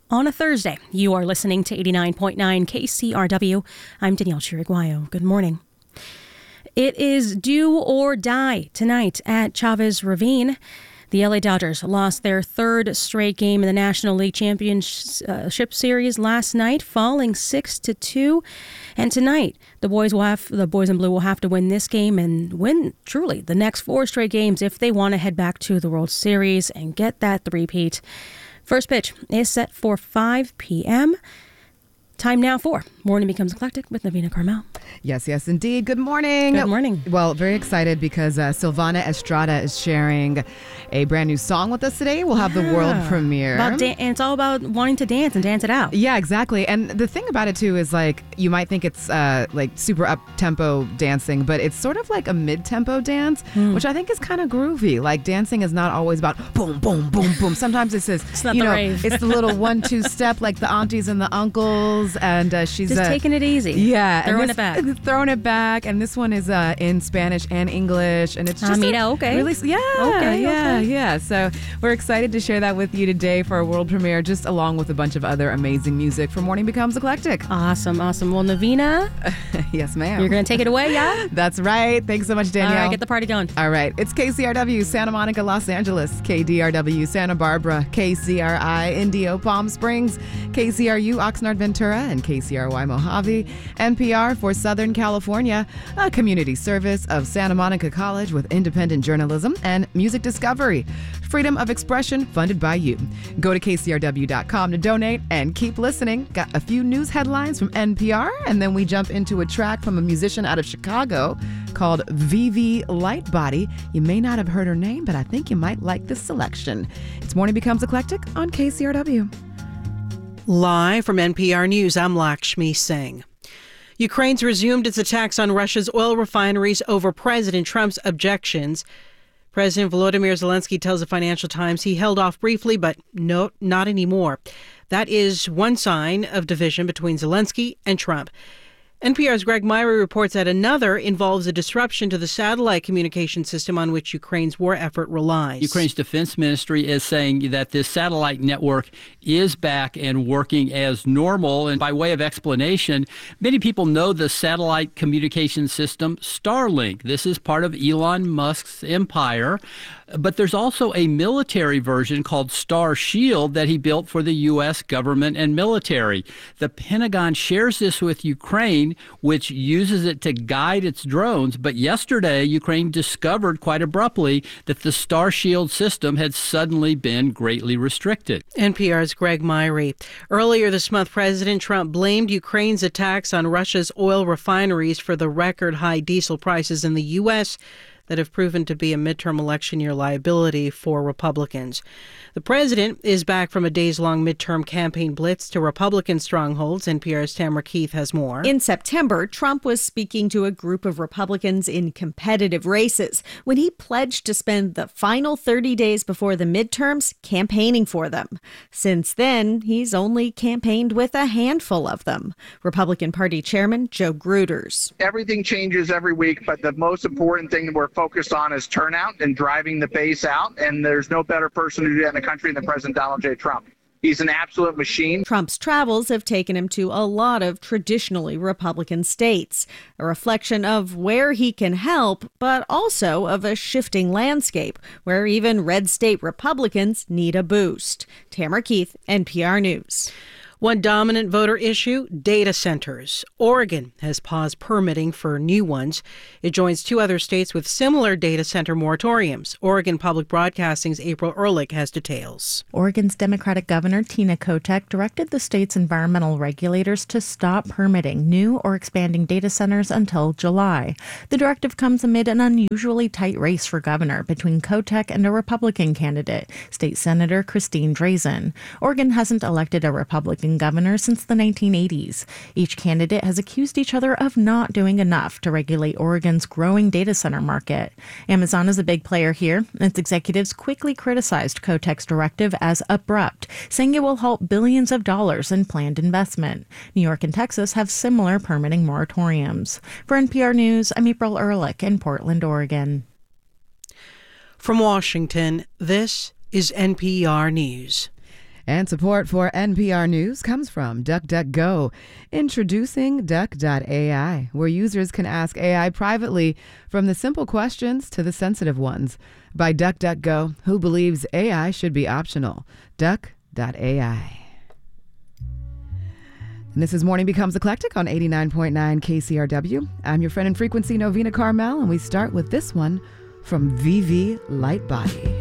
on a Thursday. You are listening to 89.9 KCRW. I'm Danielle Chiriguayo. Good morning. It is do or die tonight at Chavez Ravine. The LA Dodgers lost their third straight game in the National League Championship Series last night, falling 6-2. And tonight, the boys in blue will have to win this game and win truly the next 4 straight games if they want to head back to the World Series and get that three-peat. First pitch is set for 5 p.m. Time now for Morning Becomes Eclectic with Navina Carmel. Yes, indeed. Good morning. Good morning. Well, very excited because Silvana Estrada is sharing a brand new song with us today. We'll have the world premiere. And it's all about wanting to dance and dance it out. Yeah, exactly. And the thing about it, too, is like you might think it's like super up-tempo dancing, but it's sort of like a mid-tempo dance, which I think is kind of groovy. Like dancing is not always about boom, boom, boom, boom. Sometimes it's this, it's not the rave. It's the little 1-2 step like the aunties and the uncles. And she's just taking it easy. Yeah. Throwing it back. Throwing it back. And this one is in Spanish and English. And it's just okay. Really, yeah. So we're excited to share that with you today for our world premiere, just along with a bunch of other amazing music for Morning Becomes Eclectic. Awesome. Well, Navina. Yes, ma'am. You're going to take it away, yeah? That's right. Thanks so much, Danielle. All right, get the party going. All right. It's KCRW, Santa Monica, Los Angeles, KDRW, Santa Barbara, KCRI, Indio, Palm Springs, KCRU, Oxnard, Ventura, and KCRY, Mojave, NPR for Southern California, a community service of Santa Monica College with independent journalism and music discovery. Freedom of expression funded by you. Go to kcrw.com to donate and keep listening. Got a few news headlines from NPR, and then we jump into a track from a musician out of Chicago called Vivi Lightbody. You may not have heard her name, but I think you might like this selection. It's Morning Becomes Eclectic on KCRW. Live from NPR News, I'm Lakshmi Singh. Ukraine's resumed its attacks on Russia's oil refineries over President Trump's objections. President Volodymyr Zelensky tells the Financial Times he held off briefly, but no, not anymore. That is one sign of division between Zelensky and Trump. NPR's Greg Myrie reports that another involves a disruption to the satellite communication system on which Ukraine's war effort relies. Ukraine's defense ministry is saying that this satellite network is back and working as normal. And by way of explanation, many people know the satellite communication system Starlink. This is part of Elon Musk's empire. But there's also a military version called Star Shield that he built for the U.S. government and military. The Pentagon shares this with Ukraine, which uses it to guide its drones. But yesterday, Ukraine discovered quite abruptly that the Star Shield system had suddenly been greatly restricted. NPR's Greg Myrie. Earlier this month, President Trump blamed Ukraine's attacks on Russia's oil refineries for the record high diesel prices in the U.S. that have proven to be a midterm election year liability for Republicans. The president is back from a days-long midterm campaign blitz to Republican strongholds. NPR's Tamara Keith has more. In September, Trump was speaking to a group of Republicans in competitive races when he pledged to spend the final 30 days before the midterms campaigning for them. Since then, he's only campaigned with a handful of them. Republican Party Chairman Joe Gruters. Everything changes every week, but the most important thing that we're focused on is turnout and driving the base out, and there's no better person to do that in the country than President Donald J. Trump. He's an absolute machine. Trump's travels have taken him to a lot of traditionally Republican states, a reflection of where he can help, but also of a shifting landscape where even red state Republicans need a boost. Tamara Keith, NPR News. One dominant voter issue, data centers. Oregon has paused permitting for new ones. It joins 2 other states with similar data center moratoriums. Oregon Public Broadcasting's April Ehrlich has details. Oregon's Democratic Governor Tina Kotek directed the state's environmental regulators to stop permitting new or expanding data centers until July. The directive comes amid an unusually tight race for governor between Kotek and a Republican candidate, State Senator Christine Drazan. Oregon hasn't elected a Republican governor since the 1980s. Each candidate has accused each other of not doing enough to regulate Oregon's growing data center market. Amazon is a big player here. Its executives quickly criticized Kotek's directive as abrupt, saying it will halt billions of dollars in planned investment. New York and Texas have similar permitting moratoriums. For NPR News, I'm April Ehrlich in Portland, Oregon. From Washington, this is NPR News. And support for NPR News comes from DuckDuckGo, introducing Duck.ai, where users can ask AI privately from the simple questions to the sensitive ones. By DuckDuckGo, who believes AI should be optional. Duck.ai. And this is Morning Becomes Eclectic on 89.9 KCRW. I'm your friend in frequency, Novena Carmel, and we start with this one from VV Lightbody.